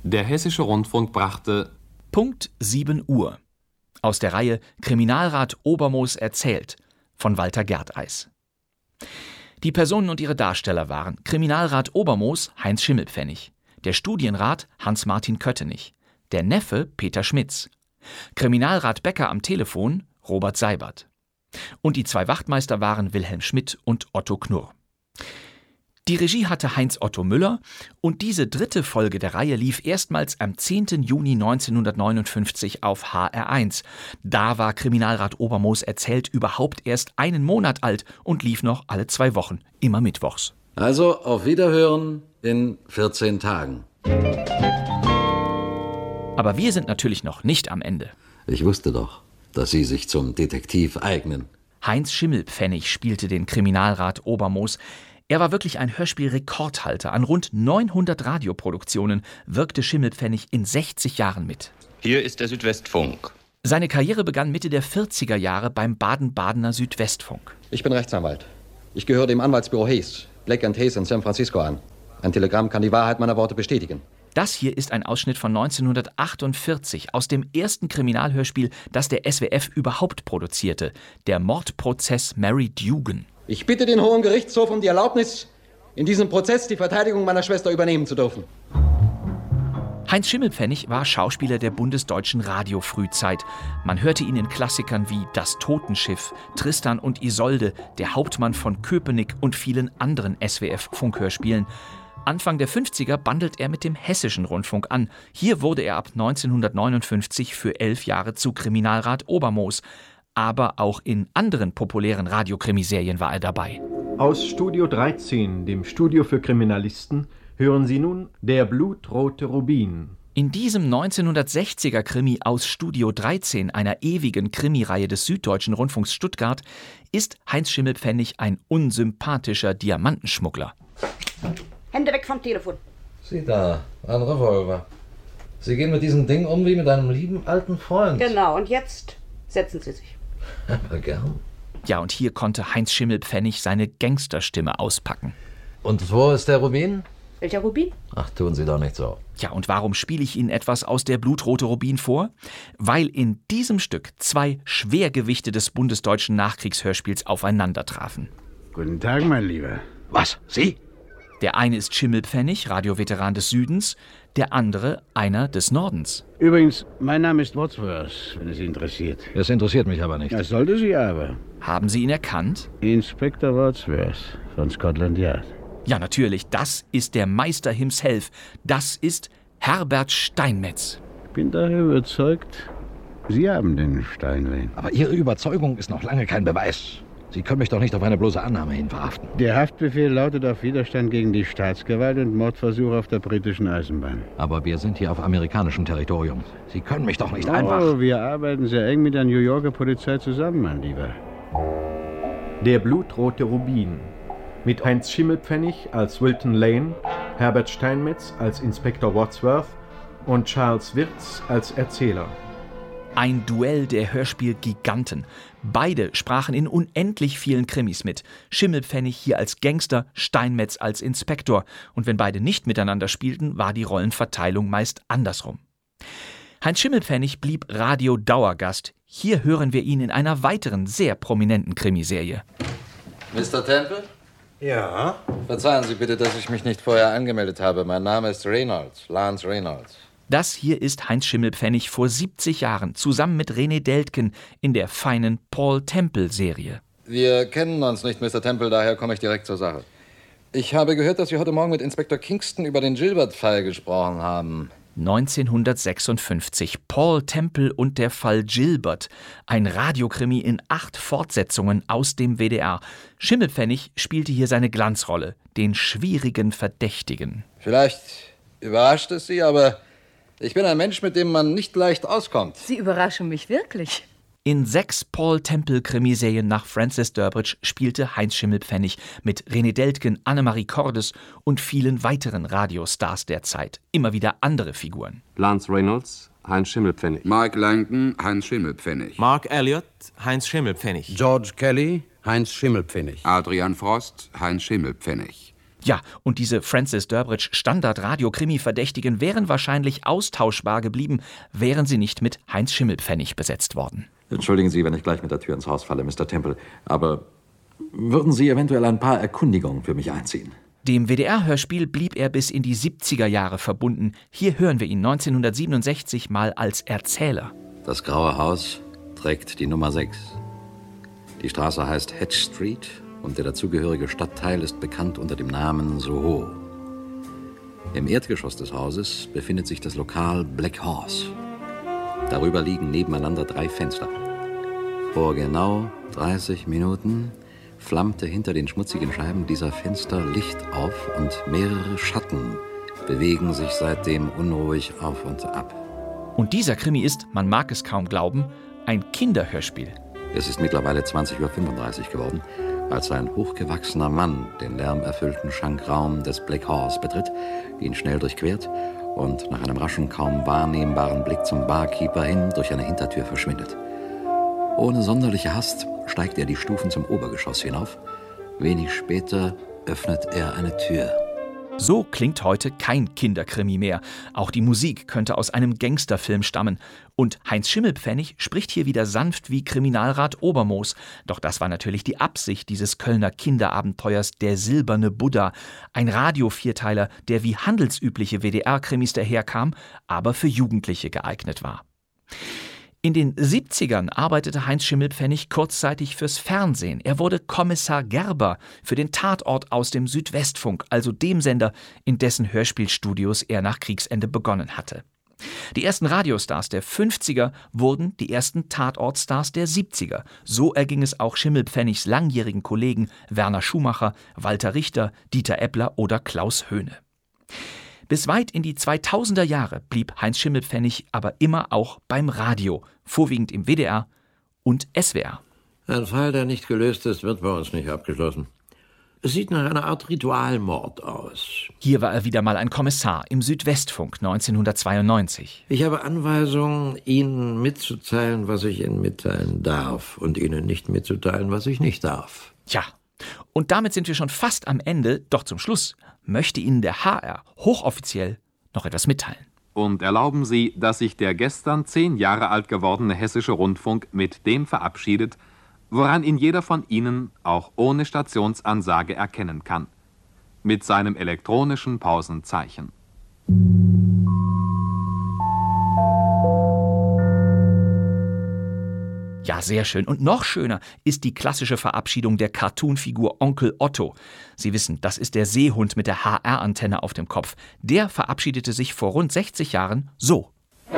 Der Hessische Rundfunk brachte Punkt 7 Uhr. Aus der Reihe Kriminalrat Obermoos erzählt von Walter Gerteis. Die Personen und ihre Darsteller waren Kriminalrat Obermoos Heinz Schimmelpfennig, der Studienrat Hans-Martin Köttenich, der Neffe Peter Schmitz, Kriminalrat Becker am Telefon Robert Seibert. Und die 2 Wachtmeister waren Wilhelm Schmidt und Otto Knurr. Die Regie hatte Heinz Otto Müller und diese 3. Folge der Reihe lief erstmals am 10. Juni 1959 auf HR1. Da war Kriminalrat Obermoos erzählt überhaupt erst einen Monat alt und lief noch alle 2 Wochen, immer mittwochs. Also auf Wiederhören in 14 Tagen. Aber wir sind natürlich noch nicht am Ende. Ich wusste doch, dass Sie sich zum Detektiv eignen. Heinz Schimmelpfennig spielte den Kriminalrat Obermoos. Er war wirklich ein Hörspielrekordhalter. An rund 900 Radioproduktionen wirkte Schimmelpfennig in 60 Jahren mit. Hier ist der Südwestfunk. Seine Karriere begann Mitte der 40er Jahre beim Baden-Badener Südwestfunk. Ich bin Rechtsanwalt. Ich gehöre dem Anwaltsbüro Hayes, Black & Hayes in San Francisco an. Ein Telegramm kann die Wahrheit meiner Worte bestätigen. Das hier ist ein Ausschnitt von 1948 aus dem ersten Kriminalhörspiel, das der SWF überhaupt produzierte. Der Mordprozess Mary Dugan. Ich bitte den Hohen Gerichtshof um die Erlaubnis, in diesem Prozess die Verteidigung meiner Schwester übernehmen zu dürfen. Heinz Schimmelpfennig war Schauspieler der bundesdeutschen Radiofrühzeit. Man hörte ihn in Klassikern wie Das Totenschiff, Tristan und Isolde, Der Hauptmann von Köpenick und vielen anderen SWF-Funkhörspielen. Anfang der 50er bandelt er mit dem Hessischen Rundfunk an. Hier wurde er ab 1959 für 11 Jahre zu Kriminalrat Obermoos. Aber auch in anderen populären Radiokrimiserien war er dabei. Aus Studio 13, dem Studio für Kriminalisten, hören Sie nun Der blutrote Rubin. In diesem 1960er Krimi aus Studio 13, einer ewigen Krimireihe des Süddeutschen Rundfunks Stuttgart, ist Heinz Schimmelpfennig ein unsympathischer Diamantenschmuggler. Hände weg vom Telefon. Sie da, ein Revolver. Sie gehen mit diesem Ding um wie mit einem lieben alten Freund. Genau, und jetzt setzen Sie sich. Aber gern. Ja, und hier konnte Heinz Schimmelpfennig seine Gangsterstimme auspacken. Und wo ist der Rubin? Welcher Rubin? Ach, tun Sie doch nicht so. Ja, und warum spiele ich Ihnen etwas aus Der blutrote Rubin vor? Weil in diesem Stück 2 Schwergewichte des bundesdeutschen Nachkriegshörspiels aufeinandertrafen. Guten Tag, mein Lieber. Was? Sie? Der eine ist Schimmelpfennig, Radioveteran des Südens, der andere einer des Nordens. Übrigens, mein Name ist Wadsworth, wenn es Sie interessiert. Das interessiert mich aber nicht. Das sollte Sie aber. Haben Sie ihn erkannt? Inspektor Wadsworth von Scotland Yard. Ja, natürlich, das ist der Meister himself. Das ist Herbert Steinmetz. Ich bin daher überzeugt, Sie haben den Steinlein. Aber Ihre Überzeugung ist noch lange kein Beweis. Sie können mich doch nicht auf eine bloße Annahme hin verhaften. Der Haftbefehl lautet auf Widerstand gegen die Staatsgewalt und Mordversuch auf der britischen Eisenbahn. Aber wir sind hier auf amerikanischem Territorium. Sie können mich doch nicht einfach... Oh, wir arbeiten sehr eng mit der New Yorker Polizei zusammen, mein Lieber. Der blutrote Rubin. Mit Heinz Schimmelpfennig als Wilton Lane, Herbert Steinmetz als Inspektor Wadsworth und Charles Wirtz als Erzähler. Ein Duell der Hörspielgiganten. Beide sprachen in unendlich vielen Krimis mit. Schimmelpfennig hier als Gangster, Steinmetz als Inspektor. Und wenn beide nicht miteinander spielten, war die Rollenverteilung meist andersrum. Heinz Schimmelpfennig blieb Radio-Dauergast. Hier hören wir ihn in einer weiteren, sehr prominenten Krimiserie. Mr. Temple? Ja? Verzeihen Sie bitte, dass ich mich nicht vorher angemeldet habe. Mein Name ist Reynolds, Lance Reynolds. Das hier ist Heinz Schimmelpfennig vor 70 Jahren, zusammen mit René Deltgen in der feinen Paul-Temple-Serie. Wir kennen uns nicht, Mr. Temple, daher komme ich direkt zur Sache. Ich habe gehört, dass Sie heute Morgen mit Inspektor Kingston über den Gilbert-Fall gesprochen haben. 1956, Paul Temple und der Fall Gilbert. Ein Radiokrimi in 8 Fortsetzungen aus dem WDR. Schimmelpfennig spielte hier seine Glanzrolle, den schwierigen Verdächtigen. Vielleicht überrascht es Sie, aber ich bin ein Mensch, mit dem man nicht leicht auskommt. Sie überraschen mich wirklich. In 6 Paul-Temple-Krimiserien nach Francis Durbridge spielte Heinz Schimmelpfennig mit René Deltgen, Annemarie Cordes und vielen weiteren Radiostars der Zeit. Immer wieder andere Figuren. Lance Reynolds, Heinz Schimmelpfennig. Mark Langdon, Heinz Schimmelpfennig. Mark Elliott, Heinz Schimmelpfennig. George Kelly, Heinz Schimmelpfennig. Adrian Frost, Heinz Schimmelpfennig. Ja, und diese Francis Durbridge Standard-Radio-Krimi-Verdächtigen wären wahrscheinlich austauschbar geblieben, wären sie nicht mit Heinz Schimmelpfennig besetzt worden. Entschuldigen Sie, wenn ich gleich mit der Tür ins Haus falle, Mr. Temple, aber würden Sie eventuell ein paar Erkundigungen für mich einziehen? Dem WDR-Hörspiel blieb er bis in die 70er Jahre verbunden. Hier hören wir ihn 1967 mal als Erzähler. Das Graue Haus trägt die Nummer 6. Die Straße heißt Hedge Street und der dazugehörige Stadtteil ist bekannt unter dem Namen Soho. Im Erdgeschoss des Hauses befindet sich das Lokal Black Horse. Darüber liegen nebeneinander 3 Fenster. Vor genau 30 Minuten flammte hinter den schmutzigen Scheiben dieser Fenster Licht auf und mehrere Schatten bewegen sich seitdem unruhig auf und ab. Und dieser Krimi ist, man mag es kaum glauben, ein Kinderhörspiel. Es ist mittlerweile 20:35 Uhr geworden, als ein hochgewachsener Mann den lärmerfüllten Schankraum des Black Horse betritt, ihn schnell durchquert und nach einem raschen, kaum wahrnehmbaren Blick zum Barkeeper hin durch eine Hintertür verschwindet. Ohne sonderliche Hast steigt er die Stufen zum Obergeschoss hinauf. Wenig später öffnet er eine Tür. So klingt heute kein Kinderkrimi mehr. Auch die Musik könnte aus einem Gangsterfilm stammen. Und Heinz Schimmelpfennig spricht hier wieder sanft wie Kriminalrat Obermoos. Doch das war natürlich die Absicht dieses Kölner Kinderabenteuers Der silberne Buddha. Ein Radio-Vierteiler, der wie handelsübliche WDR-Krimis daherkam, aber für Jugendliche geeignet war. In den 70ern arbeitete Heinz Schimmelpfennig kurzzeitig fürs Fernsehen. Er wurde Kommissar Gerber für den Tatort aus dem Südwestfunk, also dem Sender, in dessen Hörspielstudios er nach Kriegsende begonnen hatte. Die ersten Radiostars der 50er wurden die ersten Tatortstars der 70er. So erging es auch Schimmelpfennigs langjährigen Kollegen Werner Schumacher, Walter Richter, Dieter Eppler oder Klaus Höhne. Bis weit in die 2000er Jahre blieb Heinz Schimmelpfennig aber immer auch beim Radio, vorwiegend im WDR und SWR. Ein Fall, der nicht gelöst ist, wird bei uns nicht abgeschlossen. Es sieht nach einer Art Ritualmord aus. Hier war er wieder mal ein Kommissar im Südwestfunk 1992. Ich habe Anweisungen, Ihnen mitzuteilen, was ich Ihnen mitteilen darf und Ihnen nicht mitzuteilen, was ich nicht darf. Tja, und damit sind wir schon fast am Ende, doch zum Schluss möchte Ihnen der HR hochoffiziell noch etwas mitteilen. Und erlauben Sie, dass sich der gestern 10 Jahre alt gewordene Hessische Rundfunk mit dem verabschiedet, woran ihn jeder von Ihnen auch ohne Stationsansage erkennen kann. Mit seinem elektronischen Pausenzeichen. Ja, sehr schön. Und noch schöner ist die klassische Verabschiedung der Cartoonfigur Onkel Otto. Sie wissen, das ist der Seehund mit der HR-Antenne auf dem Kopf. Der verabschiedete sich vor rund 60 Jahren so.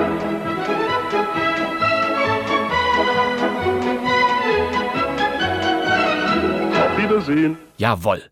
Auf Wiedersehen. Jawohl.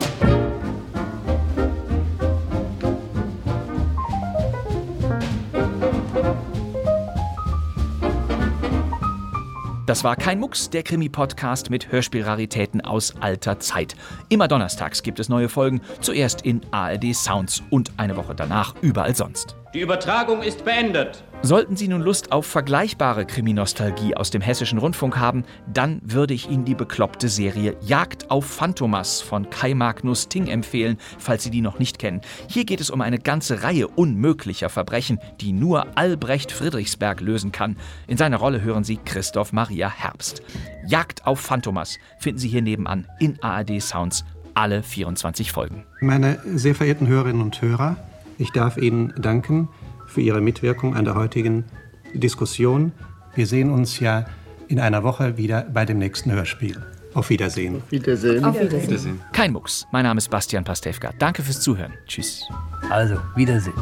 Das war kein Mucks, der Krimi-Podcast mit Hörspielraritäten aus alter Zeit. Immer donnerstags gibt es neue Folgen, zuerst in ARD Sounds und eine Woche danach überall sonst. Die Übertragung ist beendet. Sollten Sie nun Lust auf vergleichbare Kriminostalgie aus dem Hessischen Rundfunk haben, dann würde ich Ihnen die bekloppte Serie Jagd auf Phantomas von Kai Magnus Ting empfehlen, falls Sie die noch nicht kennen. Hier geht es um eine ganze Reihe unmöglicher Verbrechen, die nur Albrecht Friedrichsberg lösen kann. In seiner Rolle hören Sie Christoph Maria Herbst. Jagd auf Phantomas finden Sie hier nebenan in ARD Sounds alle 24 Folgen. Meine sehr verehrten Hörerinnen und Hörer, ich darf Ihnen danken für Ihre Mitwirkung an der heutigen Diskussion. Wir sehen uns ja in einer Woche wieder bei dem nächsten Hörspiel. Auf Wiedersehen. Auf Wiedersehen. Auf Wiedersehen. Kein Mucks. Mein Name ist Bastian Pastewka. Danke fürs Zuhören. Tschüss. Also, Wiedersehen.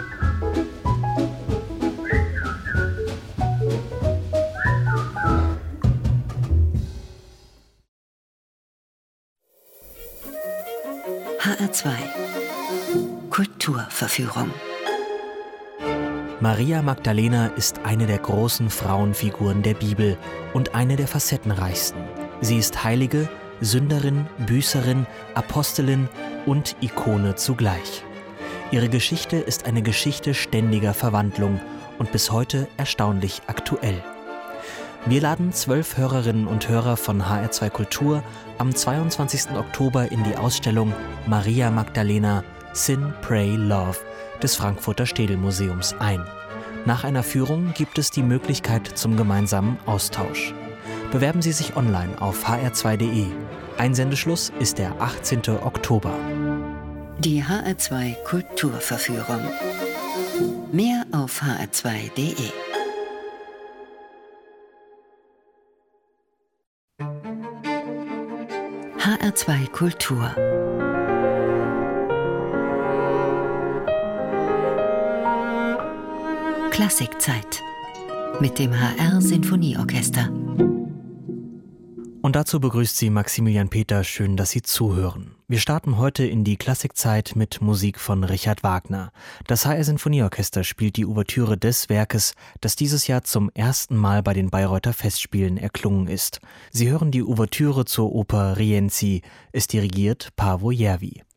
HR2 Kulturverführung. Maria Magdalena ist eine der großen Frauenfiguren der Bibel und eine der facettenreichsten. Sie ist Heilige, Sünderin, Büßerin, Apostelin und Ikone zugleich. Ihre Geschichte ist eine Geschichte ständiger Verwandlung und bis heute erstaunlich aktuell. Wir laden 12 Hörerinnen und Hörer von HR2 Kultur am 22. Oktober in die Ausstellung Maria Magdalena Sin, Pray, Love des Frankfurter Städelmuseums ein. Nach einer Führung gibt es die Möglichkeit zum gemeinsamen Austausch. Bewerben Sie sich online auf hr2.de. Einsendeschluss ist der 18. Oktober. Die HR2 Kulturverführung. Mehr auf hr2.de. HR2 Kultur. Klassikzeit mit dem HR Sinfonieorchester. Und dazu begrüßt Sie Maximilian Peter. Schön, dass Sie zuhören. Wir starten heute in die Klassikzeit mit Musik von Richard Wagner. Das HR Sinfonieorchester spielt die Ouvertüre des Werkes, das dieses Jahr zum ersten Mal bei den Bayreuther Festspielen erklungen ist. Sie hören die Ouvertüre zur Oper Rienzi. Es dirigiert Paavo Järvi.